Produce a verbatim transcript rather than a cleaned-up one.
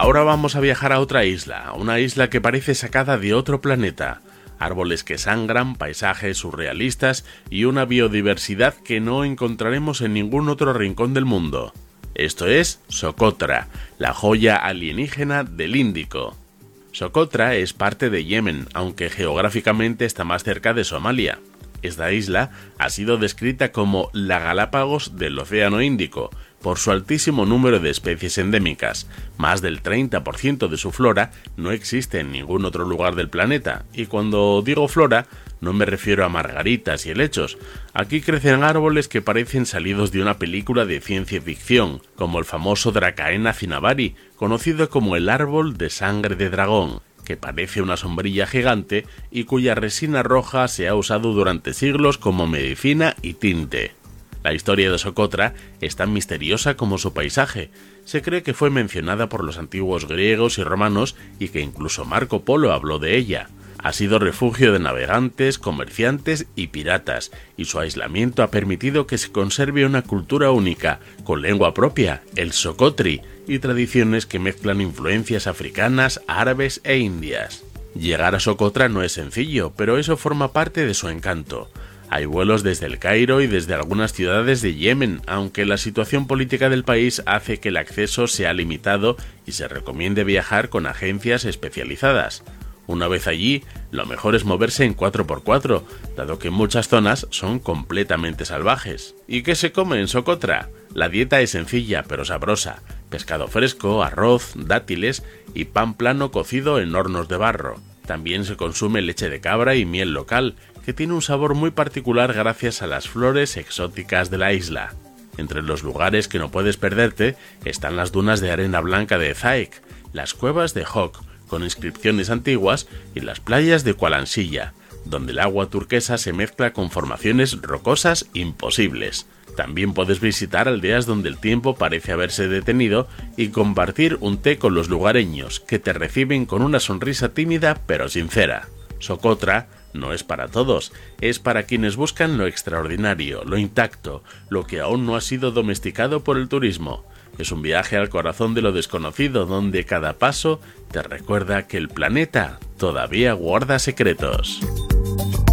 Ahora vamos a viajar a otra isla, una isla que parece sacada de otro planeta. Árboles que sangran, paisajes surrealistas y una biodiversidad que no encontraremos en ningún otro rincón del mundo. Esto es Socotra, la joya alienígena del Índico. Socotra es parte de Yemen, aunque geográficamente está más cerca de Somalia. Esta isla ha sido descrita como la Galápagos del Océano Índico, por su altísimo número de especies endémicas. Más del treinta por ciento de su flora no existe en ningún otro lugar del planeta, y cuando digo flora, no me refiero a margaritas y helechos. Aquí crecen árboles que parecen salidos de una película de ciencia ficción, como el famoso Dracaena cinnabar, conocido como el árbol de sangre de dragón, que parece una sombrilla gigante y cuya resina roja se ha usado durante siglos como medicina y tinte. La historia de Socotra es tan misteriosa como su paisaje. Se cree que fue mencionada por los antiguos griegos y romanos y que incluso Marco Polo habló de ella. Ha sido refugio de navegantes, comerciantes y piratas, y su aislamiento ha permitido que se conserve una cultura única, con lengua propia, el socotri, y tradiciones que mezclan influencias africanas, árabes e indias. Llegar a Socotra no es sencillo, pero eso forma parte de su encanto. Hay vuelos desde el Cairo y desde algunas ciudades de Yemen, aunque la situación política del país hace que el acceso sea limitado y se recomiende viajar con agencias especializadas. Una vez allí, lo mejor es moverse en cuatro por cuatro, dado que muchas zonas son completamente salvajes. ¿Y qué se come en Socotra? La dieta es sencilla pero sabrosa: pescado fresco, arroz, dátiles y pan plano cocido en hornos de barro. También se consume leche de cabra y miel local, que tiene un sabor muy particular gracias a las flores exóticas de la isla. Entre los lugares que no puedes perderte están las dunas de arena blanca de Zaik, las cuevas de Hok, con inscripciones antiguas, y las playas de Kualansilla, donde el agua turquesa se mezcla con formaciones rocosas imposibles. También puedes visitar aldeas donde el tiempo parece haberse detenido y compartir un té con los lugareños, que te reciben con una sonrisa tímida pero sincera. Socotra no es para todos, es para quienes buscan lo extraordinario, lo intacto, lo que aún no ha sido domesticado por el turismo. Es un viaje al corazón de lo desconocido, donde cada paso te recuerda que el planeta todavía guarda secretos.